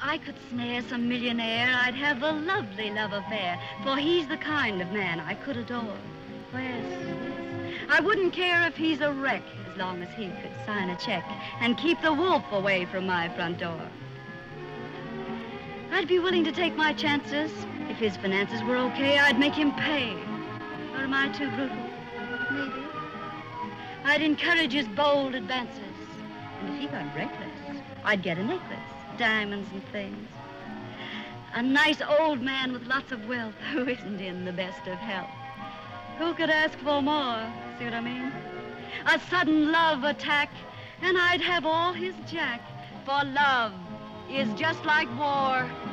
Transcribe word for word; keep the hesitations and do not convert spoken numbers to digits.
I could snare some millionaire, I'd have a lovely love affair, for he's the kind of man I could adore. Yes, yes. I wouldn't care if he's a wreck, as long as he could sign a check and keep the wolf away from my front door. I'd be willing to take my chances. If his finances were okay, I'd make him pay. Or am I too brutal? Maybe. I'd encourage his bold advances. And if he got reckless, I'd get a necklace, diamonds and things. A nice old man with lots of wealth who isn't in the best of health. Who could ask for more? See what I mean? A sudden love attack, and I'd have all his jack. For love is just like war.